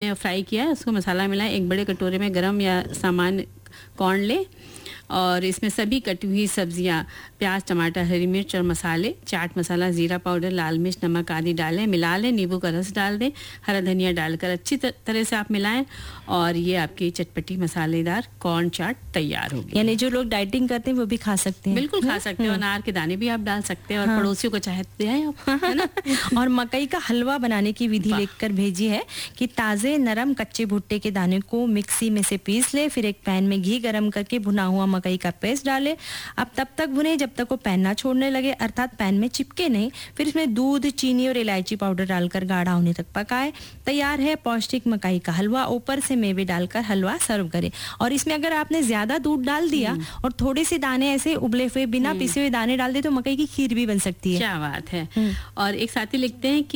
आपने फ्राई किया है उसको मसाला मिलाएं। एक बड़े कटोरे में गरम या सामान्य कॉर्न लें और इसमें सभी कटी हुई सब्जियां, प्याज, टमाटर, हरी मिर्च और मसाले, चाट मसाला, जीरा पाउडर, लाल मिर्च, नमक आदि डालें, मिला लें। नींबू का रस डाल दें, हरा धनिया डालकर अच्छी तरह से आप मिलाएं और ये आपकी चटपटी मसालेदार कॉर्न चाट तैयार होगी। यानी जो लोग डाइटिंग करते हैं वो भी खा सकते हैं। बिल्कुल खा सकते हैं। अनार के दाने भी आप डाल सकते हैं और पड़ोसियों को चाहे दे आए आप, है ना। और मकई का हलवा बनाने की विधि लेकर भेजी है कि ताजे नरम कच्चे भुट्टे के दाने को मिक्सी में से पीस ले, फिर एक पैन में घी गरम करके भुना हुआ मकई का पेस्ट डाले। अब तब तक भुने जब तक वो पैन ना छोड़ने लगे, अर्थात पैन में चिपके नहीं। फिर इसमें दूध, चीनी और इलायची पाउडर डालकर गाढ़ा होने तक पकाए। तैयार है पौष्टिक मकई का हलवा। ऊपर से मेवे डालकर हलवा सर्व करें। और इसमें अगर आपने ज्यादा दूध डाल दिया और थोड़े से दाने ऐसे उबले हुए बिना पिसे हुए दाने डाल दे तो मकई की खीर भी बन सकती है। क्या बात है। और एक साथी लिखती है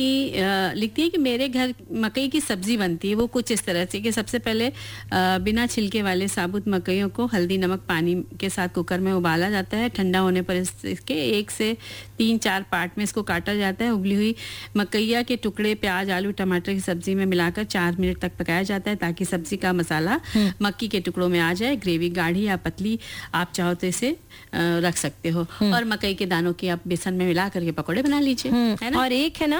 कि मेरे घर मकई की सब्जी बनती है, वो कुछ इस तरह से कि सबसे पहले बिना छिलके वाले साबुत मकइयों को हल्दी नमक पानी के साथ कुकर में उबाला जाता है। ठंडा होने पर इसके 1 से 3-4 पार्ट में इसको काटा जाता है। उबली हुई मकइया के टुकड़े प्याज, आलू, टमाटर की सब्जी में मिलाकर 4 मिनट तक पकाया जाता है ताकि सब्जी का मसाला मक्की के टुकड़ों में आ जाए। ग्रेवी गाढ़ी या पतली आप चाहो तो इसे रख सकते हो। और मकई के दानों की आप बेसन में मिला करके पकौड़े बना लीजिए, है ना। और एक है ना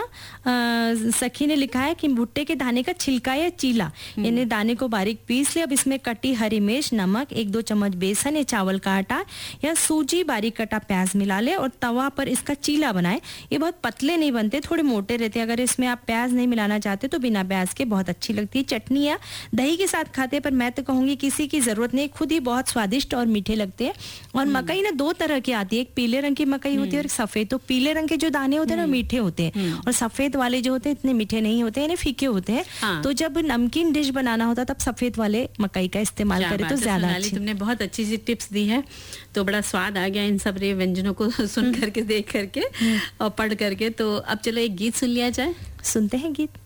सखी ने लिखा है कि भुट्टे के दाने का छिलका या चीला, यानी दाने को बारीक पीस ले। अब इसमें कटी हरी मिर्च, नमक, 1-2 चम्मच बेसन या चावल का आटा या सूजी, बारीक कटा प्याज मिला ले और तवा पर इसका चीला बनाए। ये बहुत पतले नहीं बनते, थोड़े मोटे रहते हैं। अगर इसमें आप प्याज नहीं मिलाना चाहते तो बिना प्याज के बहुत अच्छी लगती है। चटनी या दही के साथ खाते पर मैं तो कहूंगी किसी की जरूरत नहीं, खुद ही बहुत स्वादिष्ट और मीठे लगते हैं। और मकई ना 2 तरह की आती है, एक पीले रंग की मकई होती है और सफेद। तो पीले रंग के जो दाने होते हैं ना मीठे होते हैं और सफेद वाले जो होते हैं इतने मीठे नहीं होते, यानी फीके होते हैं। तो जब नमकीन डिश बनाना होता तब सफेद वाले मकई का इस्तेमाल करें तो ज्यादा अच्छी। तुमने बहुत अच्छी सी टिप्स दी है, तो बड़ा स्वाद आ गया इन सब व्यंजनों को सुन करके, देख करके और पढ़ करके। तो अब चलो एक गीत सुन लिया जाए। सुनते हैं गीत।